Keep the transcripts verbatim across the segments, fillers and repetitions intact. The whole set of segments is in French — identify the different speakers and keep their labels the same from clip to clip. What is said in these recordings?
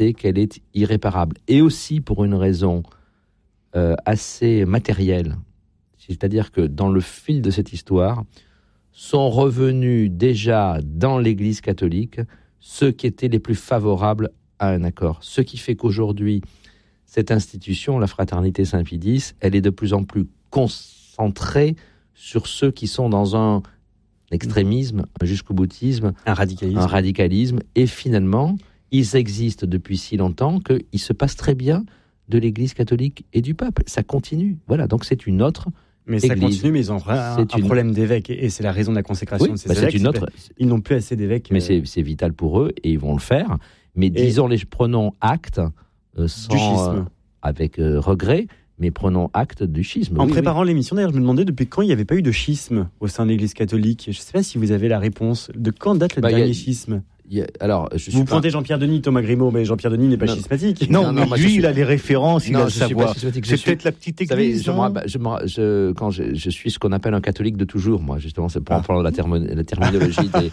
Speaker 1: constater qu'elle est irréparable. Et aussi pour une raison euh, assez matérielle. C'est-à-dire que dans le fil de cette histoire, sont revenus déjà dans l'Église catholique ceux qui étaient les plus favorables à un accord. Ce qui fait qu'aujourd'hui, cette institution, la Fraternité Saint-Pédis, elle est de plus en plus concentrée sur ceux qui sont dans un extrémisme, un jusqu'au boutisme,
Speaker 2: un radicalisme.
Speaker 1: un radicalisme. Et finalement, ils existent depuis si longtemps qu'il se passe très bien de l'Église catholique et du pape. Ça continue. Voilà, donc c'est une autre
Speaker 2: Mais ça
Speaker 1: Église.
Speaker 2: continue, mais ils ont un, un
Speaker 1: une...
Speaker 2: problème d'évêque, et c'est la raison de la consécration
Speaker 1: oui,
Speaker 2: de ces
Speaker 1: bah
Speaker 2: évêques.
Speaker 1: C'est une autre...
Speaker 2: Ils n'ont plus assez d'évêques.
Speaker 1: Mais euh... c'est, c'est vital pour eux, et ils vont le faire. Mais et... disons, les, prenons acte, euh, sans,
Speaker 2: du schisme.
Speaker 1: Euh, avec euh, regret, mais prenons acte du schisme.
Speaker 2: En
Speaker 1: oui,
Speaker 2: préparant
Speaker 1: oui.
Speaker 2: l'émission, d'ailleurs, je me demandais depuis quand il n'y avait pas eu de schisme au sein de l'Église catholique. Je ne sais pas si vous avez la réponse. De quand date le bah, dernier a... schisme
Speaker 1: A, alors, je suis
Speaker 2: vous
Speaker 1: pas...
Speaker 2: pointez Jean-Pierre Denis, Thomas Grimaud, mais Jean-Pierre Denis n'est pas non. schismatique.
Speaker 3: Non,
Speaker 1: non,
Speaker 3: mais
Speaker 1: non,
Speaker 3: lui,
Speaker 1: suis...
Speaker 3: il a les références, il
Speaker 1: non,
Speaker 3: a le savoir. C'est
Speaker 1: suis...
Speaker 3: peut-être la petite église.
Speaker 1: Savez, je, je, je, quand je, je suis ce qu'on appelle un catholique de toujours, moi, justement, c'est pour ah. prendre la, termo, la terminologie des,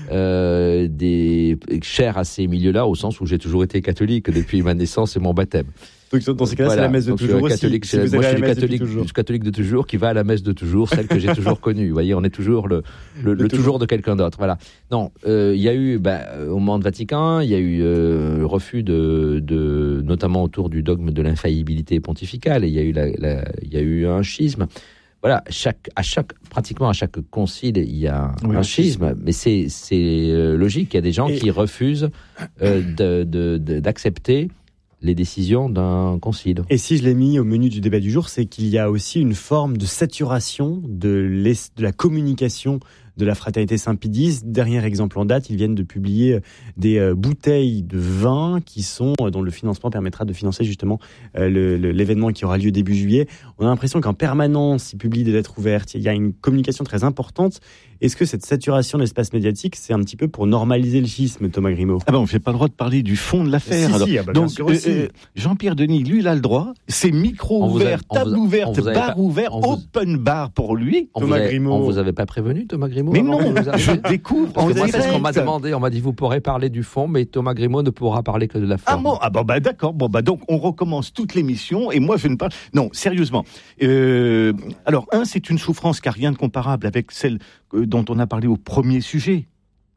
Speaker 1: euh, des chers à ces milieux-là, au sens où j'ai toujours été catholique depuis ma naissance et mon baptême.
Speaker 2: Donc, dans ces cas-là, voilà. C'est la messe de
Speaker 1: Donc,
Speaker 2: toujours aussi.
Speaker 1: Catholique,
Speaker 2: si
Speaker 1: moi, je suis
Speaker 2: la
Speaker 1: catholique, je catholique de toujours qui va à la messe de toujours, celle que j'ai toujours connue. Vous voyez, on est toujours le, le, le, le toujours. toujours de quelqu'un d'autre. Voilà. Non, il euh, y a eu, bah, au moment de Vatican, il y a eu euh, le refus de, de, notamment autour du dogme de l'infaillibilité pontificale, et il y a eu la, la, il y a eu un schisme. Voilà, chaque, à chaque, pratiquement à chaque concile, il y a oui, un schisme, mais c'est, c'est euh, logique. Il y a des gens et... qui refusent euh, de, de, de, d'accepter les décisions d'un concile.
Speaker 2: Et si je l'ai mis au menu du débat du jour, c'est qu'il y a aussi une forme de saturation de, de la communication de la Fraternité Saint-Pédis. Dernier exemple en date, ils viennent de publier des euh, bouteilles de vin qui sont, euh, dont le financement permettra de financer justement euh, le, le, l'événement qui aura lieu début juillet. On a l'impression qu'en permanence, ils publient des lettres ouvertes. Il y a une communication très importante. Est-ce que cette saturation de l'espace médiatique, c'est un petit peu pour normaliser le schisme, Thomas Grimaud ?
Speaker 3: Ah ben, on fait pas le droit de parler du fond de l'affaire.
Speaker 2: Si,
Speaker 3: alors.
Speaker 2: Si, ah bah,
Speaker 3: donc,
Speaker 2: sûr aussi.
Speaker 3: Euh, Jean-Pierre Denis, lui, il a le droit. C'est micro
Speaker 1: on
Speaker 3: ouvert,
Speaker 1: a,
Speaker 3: table
Speaker 1: vous a,
Speaker 3: ouverte, bar
Speaker 1: pas,
Speaker 3: ouvert, open vous, bar pour lui.
Speaker 1: On
Speaker 2: Thomas
Speaker 1: vous
Speaker 2: Grimaud.
Speaker 1: On vous avait pas prévenu, Thomas Grimaud ?
Speaker 3: Mais non, je découvre.
Speaker 1: Parce que moi, c'est ce qu'on m'a demandé. On m'a dit, vous pourrez parler du fond, mais Thomas Grimaud ne pourra parler que de la forme.
Speaker 3: Ah bon, ah bon bah d'accord. Bon bah donc on recommence toute l'émission et moi je ne parle. Non, sérieusement. Euh, alors un, c'est une souffrance qui n'a rien de comparable avec celle dont on a parlé au premier sujet.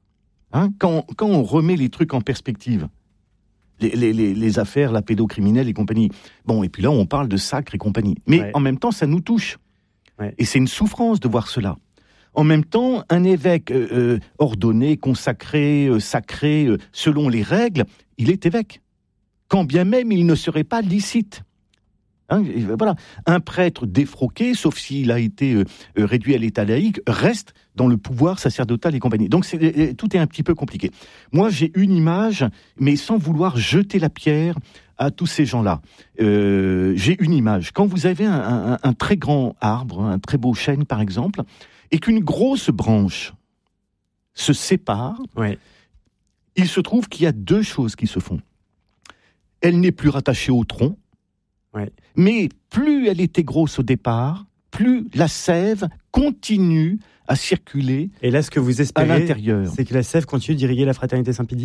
Speaker 3: Hein, quand, quand on remet les trucs en perspective, les, les, les, les affaires, la pédocriminelle et compagnie. Bon, et puis là, on parle de sacre et compagnie. Mais ouais. En même temps, ça nous touche. Ouais. Et c'est une souffrance de voir cela. En même temps, un évêque euh, ordonné, consacré, euh, sacré, euh, selon les règles, il est évêque. Quand bien même il ne serait pas licite. Hein, voilà. Un prêtre défroqué, sauf s'il a été euh, réduit à l'état laïque, reste dans le pouvoir sacerdotal et compagnie. Donc c'est, tout est un petit peu compliqué. Moi, j'ai une image, mais sans vouloir jeter la pierre à tous ces gens-là. Euh, j'ai une image. Quand vous avez un, un, un très grand arbre, un très beau chêne, par exemple, et qu'une grosse branche se sépare,
Speaker 2: ouais.
Speaker 3: Il se trouve qu'il y a deux choses qui se font. Elle n'est plus rattachée au tronc,
Speaker 2: ouais.
Speaker 3: Mais plus elle était grosse au départ, plus la sève continue à circuler.
Speaker 2: Et là, ce que vous espérez,
Speaker 3: à l'intérieur.
Speaker 2: C'est que la sève continue d'irriguer la Fraternité Saint-Pédis ?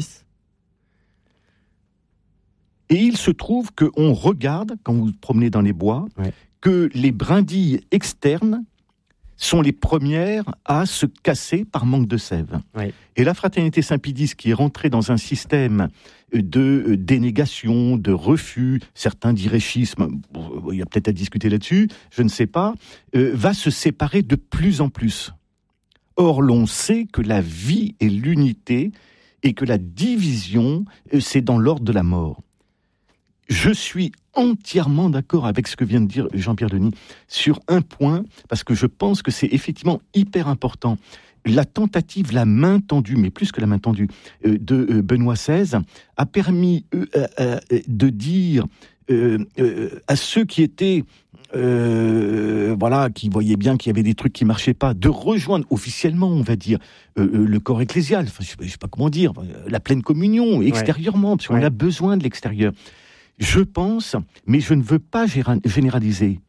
Speaker 3: Et il se trouve qu'on regarde, quand vous vous promenez dans les bois,
Speaker 2: ouais.
Speaker 3: que les brindilles externes sont les premières à se casser par manque de sève.
Speaker 2: Ouais.
Speaker 3: Et la Fraternité Saint-Pédis, qui est rentrée dans un système de dénégation, de refus, certains diraient schisme, il y a peut-être à discuter là-dessus, je ne sais pas, euh, va se séparer de plus en plus. Or, l'on sait que la vie est l'unité et que la division, c'est dans l'ordre de la mort. Je suis entièrement d'accord avec ce que vient de dire Jean-Pierre Denis sur un point, parce que je pense que c'est effectivement hyper important. La tentative, la main tendue, mais plus que la main tendue, euh, de euh, Benoît seize a permis euh, euh, de dire euh, euh, à ceux qui étaient, euh, voilà, qui voyaient bien qu'il y avait des trucs qui marchaient pas, de rejoindre officiellement, on va dire, euh, le corps ecclésial, enfin, je ne sais pas comment dire, la pleine communion, extérieurement, ouais. Parce qu'on ouais. a besoin de l'extérieur. Je pense, mais je ne veux pas généraliser,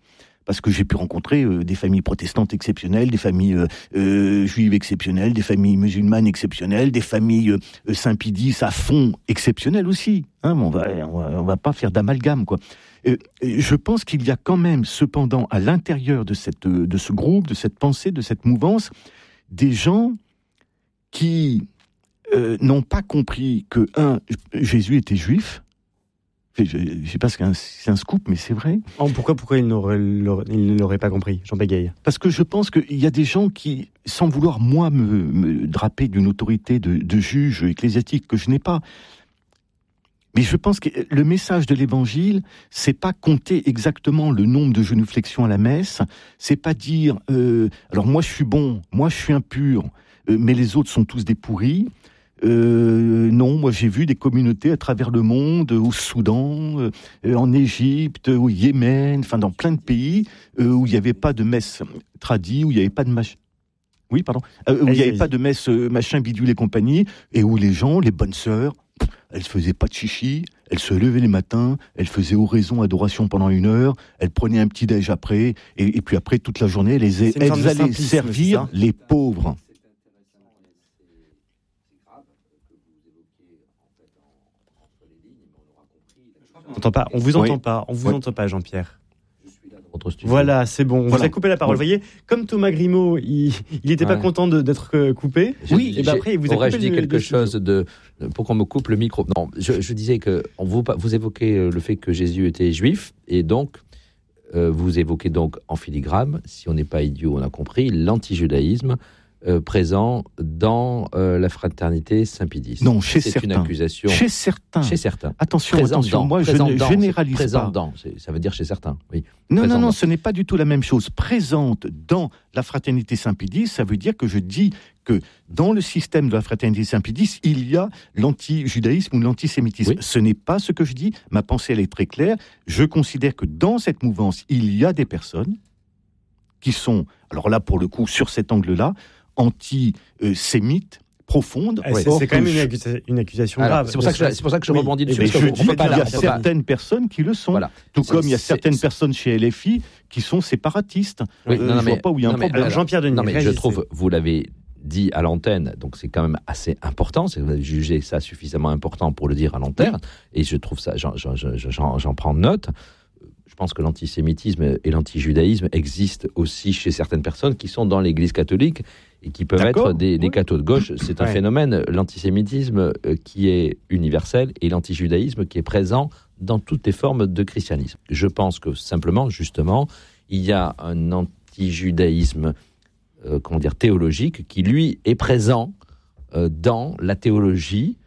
Speaker 3: parce que j'ai pu rencontrer euh, des familles protestantes exceptionnelles, des familles euh, euh, juives exceptionnelles, des familles musulmanes exceptionnelles, des familles euh, Saint-Pédis à fond exceptionnelles aussi. Hein, on va, on va, on va pas faire d'amalgame, quoi. Euh, je pense qu'il y a quand même, cependant, à l'intérieur de cette, de ce groupe, de cette pensée, de cette mouvance, des gens qui euh, n'ont pas compris que, un, Jésus était juif. Je ne sais pas si c'est un scoop, mais c'est vrai.
Speaker 2: Oh, pourquoi, pourquoi il, n'aurait, il ne l'aurait pas compris, Jean Pégaille?
Speaker 3: Parce que je pense qu'il y a des gens qui, sans vouloir, moi, me, me draper d'une autorité de, de juge ecclésiastique que je n'ai pas, mais je pense que le message de l'Évangile, c'est pas compter exactement le nombre de génuflexions à la messe, c'est pas dire, euh, alors moi je suis bon, moi je suis impur, euh, mais les autres sont tous des pourris. Euh, non, moi j'ai vu des communautés à travers le monde, au Soudan, euh, en Égypte, au Yémen, enfin dans plein de pays euh, où il n'y avait pas de messe tradie, où il n'y avait pas de machin. Oui, pardon. Euh, où il n'y avait pas de messe euh, machin bidule et compagnie, et où les gens, les bonnes sœurs, elles faisaient pas de chichi, elles se levaient les matins, elles faisaient oraison, adoration pendant une heure, elles prenaient un petit déj après, et, et puis après toute la journée, elles, elles allaient servir les pauvres.
Speaker 2: On n'entend pas, on vous entend oui. pas, on vous oui. entend pas, Jean-Pierre. Voilà, c'est bon. On voilà. vous a coupé la parole. Vous voyez, comme Thomas Grimaud, il n'était ouais. pas content de, d'être coupé.
Speaker 1: Oui, et ben après, il vous a coupé. Aurais-je dit quelque le, chose de, pour qu'on me coupe le micro? Non, je, je disais que on vous, vous évoquez le fait que Jésus était juif, et donc euh, vous évoquez donc en filigrane, si on n'est pas idiot, on a compris, l'anti-judaïsme euh, présent dans euh, la fraternité Saint-Pédis.
Speaker 3: Non, chez
Speaker 1: c'est
Speaker 3: certains.
Speaker 1: Une accusation.
Speaker 3: Chez certains.
Speaker 1: Chez certains.
Speaker 3: Attention,
Speaker 1: présent
Speaker 3: attention.
Speaker 1: Dans,
Speaker 3: moi, je ne
Speaker 1: dans,
Speaker 3: généralise
Speaker 1: présent
Speaker 3: pas.
Speaker 1: Dans, ça veut dire chez certains. Oui.
Speaker 3: Non,
Speaker 1: présent
Speaker 3: non, non,
Speaker 1: dans.
Speaker 3: ce n'est pas du tout la même chose. Présente dans la fraternité Saint-Pédis, ça veut dire que je dis que dans le système de la fraternité Saint-Pédis, il y a l'anti-judaïsme ou l'antisémitisme. Oui. Ce n'est pas ce que je dis. Ma pensée, elle est très claire. Je considère que dans cette mouvance, il y a des personnes qui sont, alors là, pour le coup, sur cet angle-là, anti-sémites, profonde.
Speaker 2: Ah, c'est, c'est quand même une, accusa- une accusation alors, grave.
Speaker 1: C'est pour, ça que je, c'est pour ça que je oui. rebondis dessus.
Speaker 3: Parce je dis qu'il y a certaines personnes qui le sont. Voilà. Tout c'est, comme il y a certaines c'est, personnes chez L F I qui sont séparatistes.
Speaker 1: Oui, euh, non, non,
Speaker 3: je
Speaker 1: mais,
Speaker 3: vois pas où il y a un problème.
Speaker 2: Alors, Jean-Pierre Denis,
Speaker 1: non, mais je trouve, vous l'avez dit à l'antenne, donc c'est quand même assez important. C'est, vous avez jugé ça suffisamment important pour le dire à l'antenne. Oui. Et je trouve ça, j'en, j'en, j'en, j'en prends note. Je pense que l'antisémitisme et l'antijudaïsme existent aussi chez certaines personnes qui sont dans l'Église catholique et qui peuvent D'accord. être des, des oui. cathos de gauche. C'est un ouais. phénomène, l'antisémitisme qui est universel et l'antijudaïsme qui est présent dans toutes les formes de christianisme. Je pense que simplement, justement, il y a un antijudaïsme, euh, comment dire, théologique qui, lui, est présent euh, dans la théologie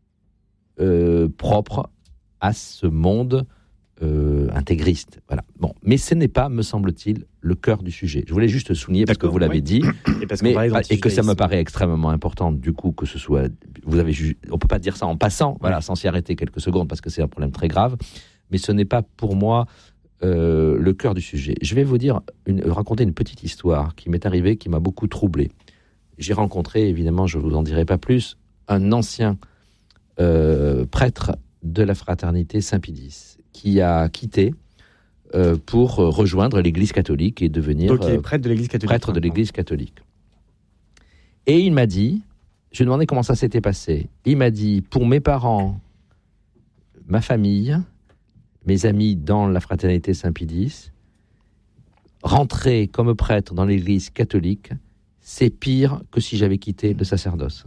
Speaker 1: euh, propre à ce monde Euh, intégriste, voilà. Bon, mais ce n'est pas, me semble-t-il, le cœur du sujet. Je voulais juste souligner parce D'accord, que vous l'avez oui. dit,
Speaker 2: et, parce
Speaker 1: mais, et que ça me paraît extrêmement important. Du coup, que ce soit, vous avez jugé, on peut pas dire ça en passant, voilà, oui. sans s'y arrêter quelques secondes parce que c'est un problème très grave. Mais ce n'est pas pour moi euh, le cœur du sujet. Je vais vous dire, une, raconter une petite histoire qui m'est arrivée, qui m'a beaucoup troublé. J'ai rencontré, évidemment, je vous en dirai pas plus, un ancien euh, prêtre de la fraternité Saint-Pédis, qui a quitté euh, pour rejoindre l'Église catholique et devenir
Speaker 2: Donc, il est prêtre de l'Église catholique.
Speaker 1: prêtre de l'Église catholique. Et il m'a dit, je lui ai demandé comment ça s'était passé. Il m'a dit, pour mes parents, ma famille, mes amis dans la fraternité Saint-Pédis, rentrer comme prêtre dans l'Église catholique, c'est pire que si j'avais quitté le sacerdoce.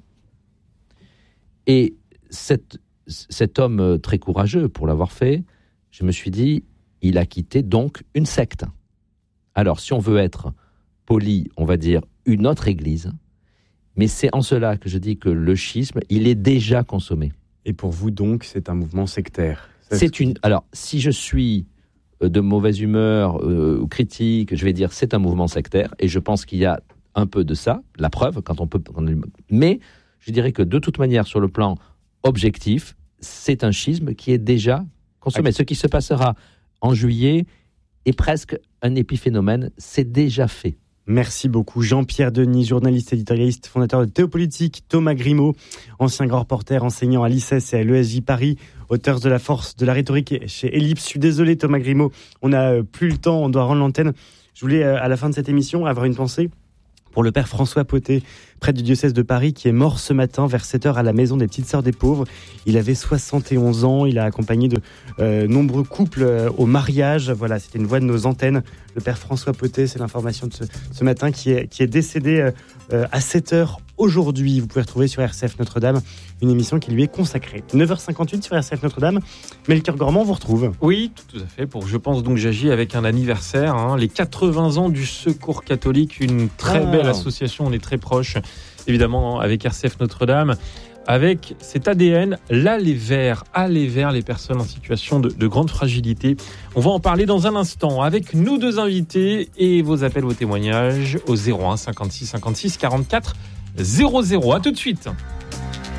Speaker 1: Et cette, cet homme très courageux, pour l'avoir fait, je me suis dit, il a quitté donc une secte. Alors, si on veut être poli, on va dire une autre église, mais c'est en cela que je dis que le schisme, il est déjà consommé.
Speaker 2: Et pour vous, donc, c'est un mouvement sectaire.
Speaker 1: C'est, c'est une. Alors, si je suis de mauvaise humeur euh, ou critique, je vais dire c'est un mouvement sectaire, et je pense qu'il y a un peu de ça, la preuve, quand on peut. Quand on, mais je dirais que de toute manière, sur le plan objectif, c'est un schisme qui est déjà consommé. Ce qui se passera en juillet est presque un épiphénomène, c'est déjà fait.
Speaker 2: Merci beaucoup Jean-Pierre Denis, journaliste éditorialiste, fondateur de Théopolitique, Thomas Grimaud, ancien grand reporter, enseignant à l'I C E S et à l'E S J Paris, auteur de La force de la rhétorique chez Ellipse. Je suis désolé Thomas Grimaud, on n'a plus le temps, on doit rendre l'antenne. Je voulais à la fin de cette émission avoir une pensée pour le père François Potet, prêtre du diocèse de Paris, qui est mort ce matin vers sept heures à la maison des Petites Sœurs des Pauvres. Il avait soixante et onze ans, il a accompagné de euh, nombreux couples euh, au mariage. Voilà, c'était une voix de nos antennes. Le père François Potet, c'est l'information de ce, ce matin, qui est, qui est décédé euh, euh, à sept heures aujourd'hui. Vous pouvez retrouver sur R C F Notre-Dame une émission qui lui est consacrée. neuf heures cinquante-huit sur R C F Notre-Dame. Melchior Gormand vous retrouve.
Speaker 4: Oui, tout à fait. Pour Je pense donc j'agis avec un anniversaire, hein, les quatre-vingts ans du Secours catholique, une très ah. belle association. On est très proche, évidemment, avec R C F Notre-Dame, avec cet A D N, l'aller vers, aller vers les personnes en situation de, de grande fragilité. On va en parler dans un instant avec nos deux invités et vos appels, vos témoignages au zéro un cinquante-six cinquante-six quarante-quatre zéro zéro. À tout de suite.